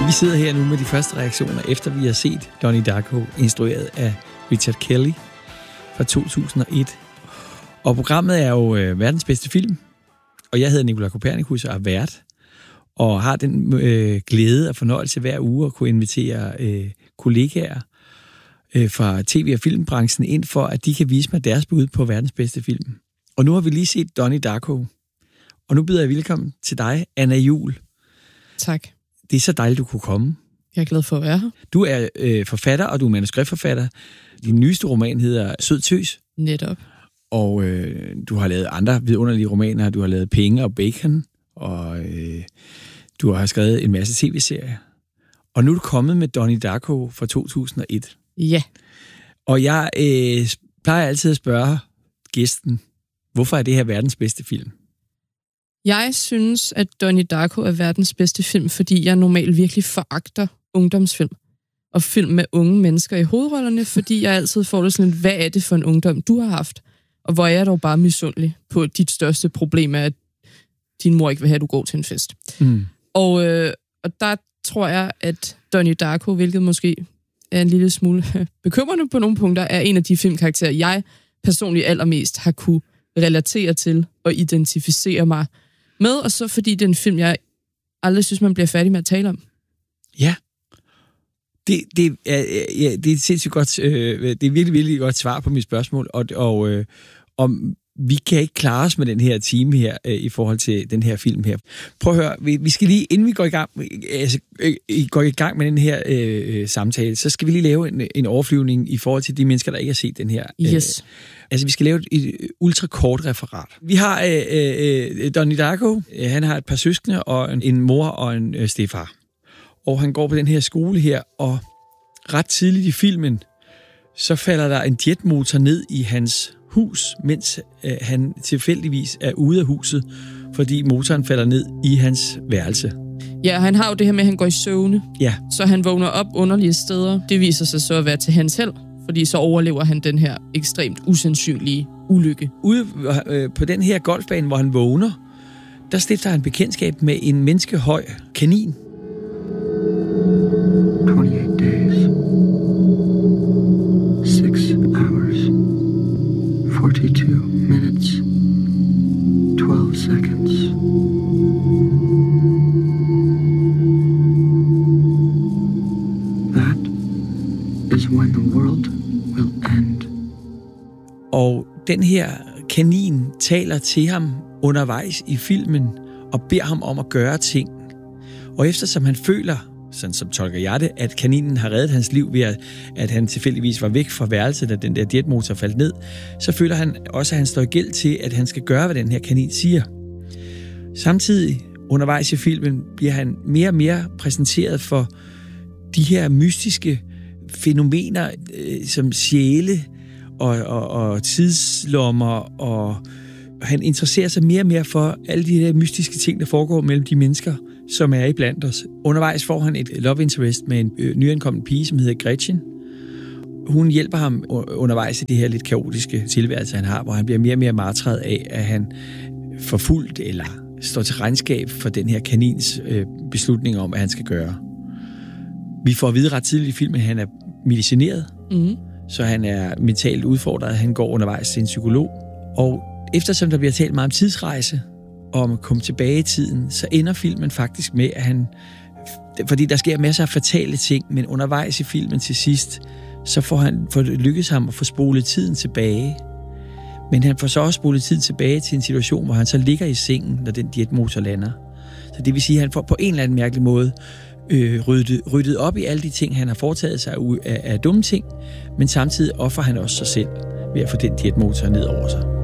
Vi sidder her nu med de første reaktioner, efter vi har set Donnie Darko, instrueret af Richard Kelly fra 2001. Og programmet er jo verdens bedste film, og jeg hedder Nicolai Kopernikus og er vært, og har den glæde og fornøjelse hver uge at kunne invitere kollegaer fra tv- og filmbranchen ind for, at de kan vise mig deres bud på verdens bedste film. Og nu har vi lige set Donnie Darko, og nu byder jeg velkommen til dig, Anna Juhl. Tak. Det er så dejligt, du kunne komme. Jeg er glad for at være her. Du er forfatter, og du er manuskriptforfatter. Din nyeste roman hedder Sød Tøs. Netop. Og du har lavet andre vidunderlige romaner. Du har lavet Penge og Bacon, og du har skrevet en masse tv-serier. Og nu er du kommet med Donnie Darko fra 2001. Ja. Og jeg plejer altid at spørge gæsten, hvorfor er det her verdens bedste film? Jeg synes, at Donnie Darko er verdens bedste film, fordi jeg normalt virkelig foragter ungdomsfilm. Og film med unge mennesker i hovedrollerne, fordi jeg altid får det sådan, hvad er det for en ungdom, du har haft? Og hvor er jeg dog bare misundelig på, dit største problem er, at din mor ikke vil have, at du går til en fest. Mm. Og der tror jeg, at Donnie Darko, hvilket måske er en lille smule bekymrende på nogle punkter, er en af de filmkarakterer, jeg personligt allermest har kunne relatere til og identificere mig med, og så fordi det er en film, jeg aldrig synes, man bliver færdig med at tale om. Ja. Det er et sindssygt godt, det er virkelig, virkelig godt svar på mit spørgsmål, og vi kan ikke klare os med den her time her, i forhold til den her film her. Prøv at høre, vi skal lige, inden vi går i gang med den her samtale, så skal vi lige lave en overflyvning i forhold til de mennesker, der ikke har set den her. Yes. Vi skal lave et ultrakort referat. Vi har Donnie Darko, han har et par søskende, og en mor og en stedfar. Og han går på den her skole her, og ret tidligt i filmen, så falder der en jetmotor ned i hans hus, mens han tilfældigvis er ude af huset, fordi motoren falder ned i hans værelse. Ja, han har jo det her med, at han går i søvne. Ja. Så han vågner op underlige steder. Det viser sig så at være til hans held, fordi så overlever han den her ekstremt usandsynlige ulykke. Ude på den her golfbane, hvor han vågner, der stifter han bekendtskab med en menneskehøj kanin. 28 days, 6 hours, 42 minutes, 12 seconds. That is when the world will end. Og den her kanin taler til ham undervejs i filmen og beder ham om at gøre ting. Og eftersom han føler, sådan som tolker jeg det, at kaninen har reddet hans liv ved, at han tilfældigvis var væk fra værelset, da den der jetmotor faldt ned, så føler han også, at han står i gæld til, at han skal gøre, hvad den her kanin siger. Samtidig, undervejs i filmen, bliver han mere og mere præsenteret for de her mystiske fænomener, som sjæle og tidslommer, og han interesserer sig mere og mere for alle de her mystiske ting, der foregår mellem de mennesker, som er iblandt os. Undervejs får han et love interest med en nyankommen pige, som hedder Gretchen. Hun hjælper ham undervejs i det her lidt kaotiske tilværelse, han har, hvor han bliver mere og mere martret af, at han forfulgt eller står til regnskab for den her kanins beslutning om, hvad han skal gøre. Vi får at vide ret tidligt i filmen, at han er medicineret, så han er mentalt udfordret. Han går undervejs til en psykolog. Og eftersom der bliver talt meget om tidsrejse, og om at komme tilbage i tiden, så ender filmen faktisk med, at han... Fordi der sker masser af fatale ting, men undervejs i filmen til sidst, så får det lykkes ham at få spolet tiden tilbage. Men han får så også spolet tiden tilbage til en situation, hvor han så ligger i sengen, når den jetmotor lander. Så det vil sige, at han får på en eller anden mærkelig måde ryddet op i alle de ting, han har foretaget sig af dumme ting, men samtidig offer han også sig selv ved at få den jetmotor ned over sig.